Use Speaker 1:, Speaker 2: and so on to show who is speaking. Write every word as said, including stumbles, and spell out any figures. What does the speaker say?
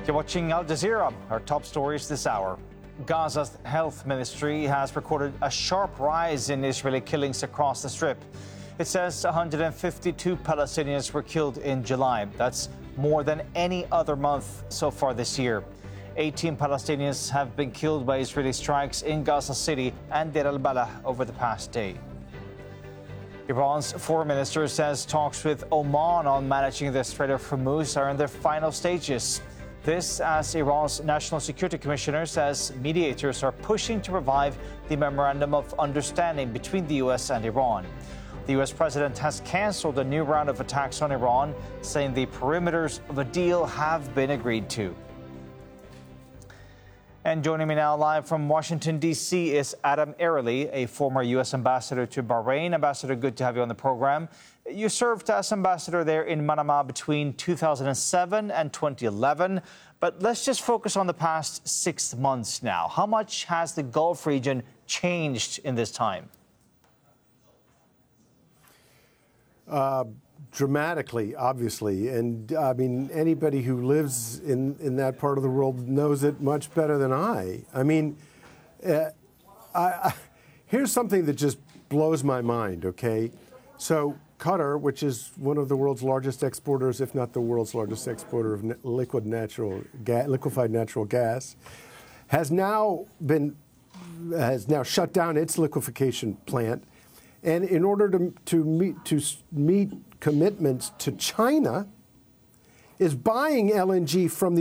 Speaker 1: You're watching Al Jazeera. Our top stories this hour. Gaza's health ministry has recorded a sharp rise in Israeli killings across the Strip. It says one hundred fifty-two Palestinians were killed in July. That's more than any other month so far this year. eighteen Palestinians have been killed by Israeli strikes in Gaza City and Deir al-Balah over the past day. Iran's foreign minister says talks with Oman on managing the Strait of Hormuz are in their final stages. This as Iran's National Security Commissioner says mediators are pushing to revive the Memorandum of Understanding between the U S and Iran. The U S president has canceled a new round of attacks on Iran, saying the perimeters of a deal have been agreed to. And joining me now live from Washington, D C is Adam Early, a former U S ambassador to Bahrain. Ambassador, good to have you on the program. You served as ambassador there in Manama between two thousand seven and twenty eleven. But let's just focus on the past six months now. How much has the Gulf region changed in this time?
Speaker 2: Uh, dramatically, obviously. And I mean, anybody who lives in, in that part of the world knows it much better than I. I mean, uh, I, I, here's something that just blows my mind, okay? So Qatar, which is one of the world's largest exporters, if not the world's largest exporter of na- liquid natural ga- liquefied natural gas, has now been has now shut down its liquefaction plant. And in order to, to meet to meet commitments to China, is buying L N G from the